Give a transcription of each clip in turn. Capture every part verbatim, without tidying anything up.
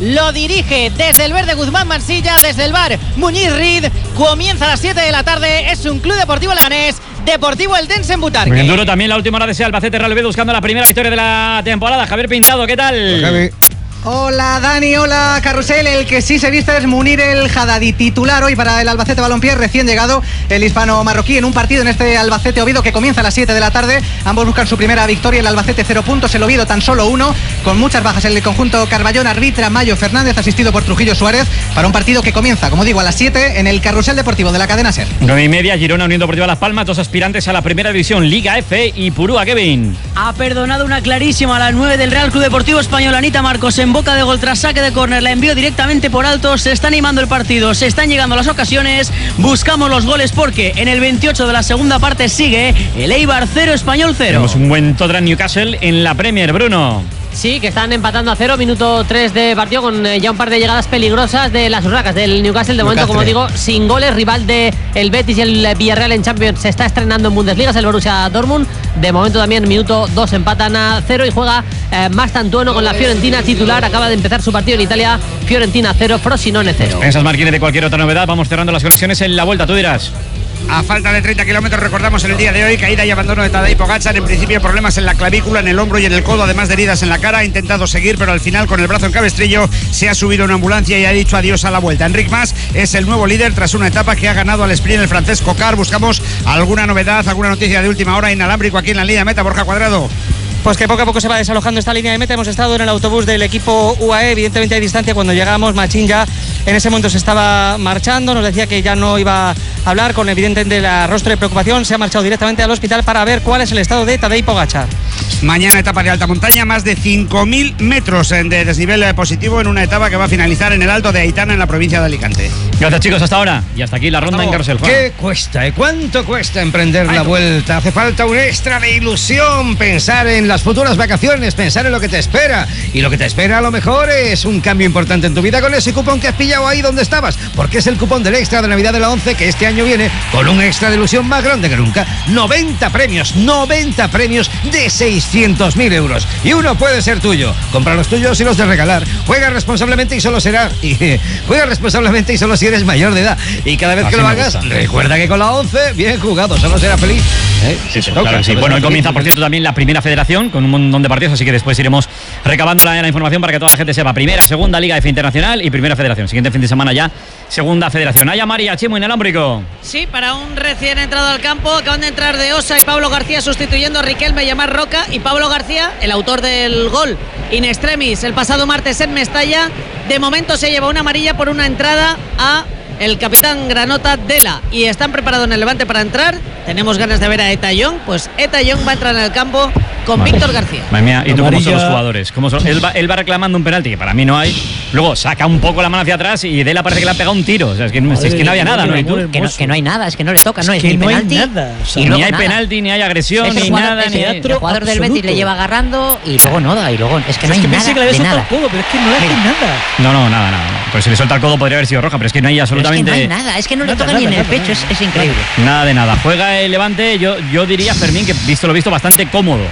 lo dirige desde el verde Guzmán Mansilla, desde el bar Muñiz Reed. Comienza a las siete de la tarde, es un Club Deportivo Leganés, Deportivo Eldense en Butarque. Bien duro también la última hora de ese Albacete Real Oviedo buscando la primera victoria de la temporada. Javier Pintado, ¿qué tal? Javi. Hola Dani, hola Carrusel. El que sí se viste es Munir El Haddadi, titular hoy para el Albacete Balompié, recién llegado el hispano marroquí en un partido en este Albacete Oviedo que comienza a las siete de la tarde. Ambos buscan su primera victoria, el Albacete cero puntos, el Oviedo tan solo uno, con muchas bajas en el conjunto Carballón. Arbitra Mayo Fernández, asistido por Trujillo Suárez, para un partido que comienza, como digo, a las siete en el Carrusel Deportivo de la cadena SER. nueve y media, Girona Unión Deportiva Las Palmas, dos aspirantes a la primera división, Liga F y Purúa. Kevin ha perdonado una clarísima a las nueve del Real Club Deportivo Español. Anita Marcos en boca de gol tras saque de córner, la envió directamente por alto. Se está animando el partido, se están llegando las ocasiones, buscamos los goles porque en el veintiocho de la segunda parte sigue el Eibar cero, Español cero. Tenemos un buen Tottenham Newcastle en la Premier, Bruno. Sí, que están empatando a cero, minuto tres de partido, con eh, ya un par de llegadas peligrosas de las urracas del Newcastle. De momento, como digo, sin goles. Rival de el Betis y el Villarreal en Champions se está estrenando en Bundesliga, es el Borussia Dortmund. De momento también, minuto dos, empatan a cero y juega eh, Mastantuono con la Fiorentina titular. Acaba de empezar su partido en Italia. Fiorentina cero, Frosinone cero. Pensas, Marquines, de cualquier otra novedad. Vamos cerrando las conexiones en la vuelta, tú dirás. A falta de treinta kilómetros, recordamos en el día de hoy, caída y abandono de Tadej Pogačar. En principio problemas en la clavícula, en el hombro y en el codo, además de heridas en la cara. Ha intentado seguir, pero al final con el brazo en cabestrillo se ha subido a una ambulancia y ha dicho adiós a la vuelta. Enric Mas es el nuevo líder tras una etapa que ha ganado al sprint el francés Cocar. Buscamos alguna novedad, alguna noticia de última hora inalámbrico aquí en la línea de meta. Borja Cuadrado. Pues que poco a poco se va desalojando esta línea de meta. Hemos estado en el autobús del equipo U A E, evidentemente hay distancia. Cuando llegamos, Machín ya en ese momento se estaba marchando, nos decía que ya no iba a hablar, con evidentemente el rostro de preocupación. Se ha marchado directamente al hospital para ver cuál es el estado de Tadej Pogačar. Mañana etapa de alta montaña, más de cinco mil metros de desnivel positivo en una etapa que va a finalizar en el Alto de Aitana, en la provincia de Alicante. Gracias, chicos, hasta ahora. Y hasta aquí la ronda en Carrusel. ¿Qué cuesta? ¿Eh? ¿Cuánto cuesta emprender Ay, la no. vuelta? Hace falta un extra de ilusión, pensar en las futuras vacaciones, pensar en lo que te espera. Y lo que te espera a lo mejor es un cambio importante en tu vida con ese cupón que has pillado ahí donde estabas, porque es el cupón del extra de Navidad de la once, que este año viene con un extra de ilusión más grande que nunca. noventa premios, noventa premios de seiscientos mil euros. Y uno puede ser tuyo. Compra los tuyos y los de regalar. Juega responsablemente y solo será y, juega responsablemente y solo si eres mayor de edad. Y cada vez Así que lo hagas, gusta. Recuerda que con la once, bien jugado, solo será feliz. ¿Eh? Sí, sí, claro, sí. Bueno, hoy comienza, por cierto, también la primera federación con un montón de partidos, así que después iremos recabando la, la información para que toda la gente sepa. Primera, segunda Liga F Internacional y primera federación. Siguiente fin de semana ya, segunda federación. Haya María Chimo inalámbrico. Sí, para un recién entrado al campo, acaban de entrar de Osa y Pablo García sustituyendo a Riquelme, Llamar Roca, y Pablo García, el autor del gol in extremis el pasado martes en Mestalla. De momento se lleva una amarilla por una entrada a el capitán Granota Dela, y están preparados en el Levante para entrar. Tenemos ganas de ver a Eta Young. Pues Eta Young va a entrar en el campo con Madre. Víctor García. Madre mía, ¿y tú cómo son los jugadores? ¿Cómo son? Él, va, él va reclamando un penalti que para mí no hay. Luego saca un poco la mano hacia atrás y Dela parece que le ha pegado un tiro. O sea, es que, Madre es que no había nada, ¿no? ¿Y tú? Que, no, que no hay nada, es que no le toca, no es, es que ni no penalti. Hay nada, o sea, y ni hay nada. penalti, ni hay agresión, es ni jugador, nada. Es ni el, el jugador del Betis le lleva agarrando y luego no, y luego es que no es hay que nada. Que le de nada. El codo, pero es que no le hace nada. No, no, nada, nada. Pues si le suelta el codo podría haber sido roja, pero es que no hay absolutamente. Es que no hay nada, es que no nada, le toca nada, ni en nada, el pecho, nada, es, es increíble. Nada de nada. Juega el Levante, yo, yo diría, Fermín, que visto lo visto, bastante cómodo.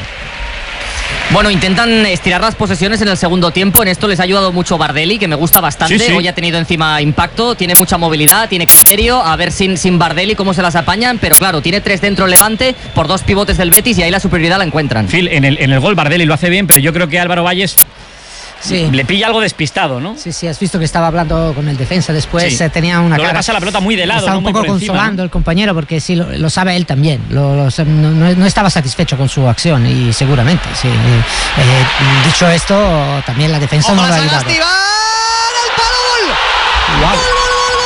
Bueno, intentan estirar las posesiones en el segundo tiempo. En esto les ha ayudado mucho Bardelli, que me gusta bastante. Sí, sí. Hoy ha tenido encima impacto, tiene mucha movilidad, tiene criterio. A ver sin, sin Bardelli cómo se las apañan. Pero claro, tiene tres dentro el Levante por dos pivotes del Betis y ahí la superioridad la encuentran. Phil, en el, en el gol Bardelli lo hace bien, pero yo creo que Álvaro Valles... Sí. Le pilla algo despistado, ¿no? Sí, sí, has visto que estaba hablando con el defensa después, sí. eh, tenía una no cara... le pasa la pelota muy de lado, estaba ¿no? un poco consolando encima, ¿no? el compañero, porque sí, lo, lo sabe él también. Lo, lo, no, no estaba satisfecho con su acción y seguramente, sí. Eh, dicho esto, también la defensa no lo ha ayudado. ¡El palo, gol! Wow. ¡Gol, gol!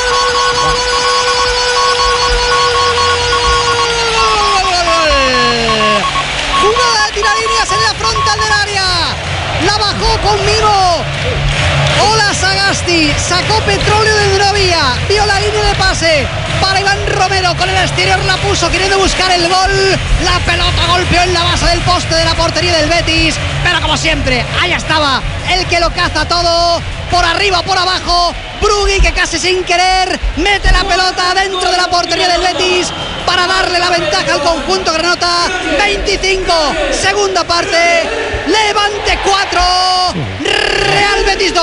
En la frontal del área, la bajó con mimo. Hola Sagasti, sacó petróleo de donde no había, vio la línea de pase para Iván Romero, con el exterior la puso queriendo buscar el gol. La pelota golpeó en la base del poste de la portería del Betis, pero como siempre, allá estaba el que lo caza todo, por arriba, por abajo. Brugui, que casi sin querer mete la pelota dentro de la portería del Betis para darle la ventaja al conjunto granota. Veinticinco, segunda parte, Levante cuatro, Real Betis dos.